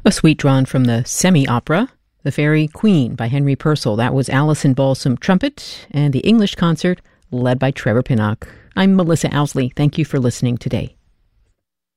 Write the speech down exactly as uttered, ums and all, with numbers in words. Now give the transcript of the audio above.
A suite drawn from the semi-opera, The Fairy Queen by Henry Purcell. That was Alison Balsam trumpet, and the English concert led by Trevor Pinnock. I'm Melissa Owsley. Thank you for listening today.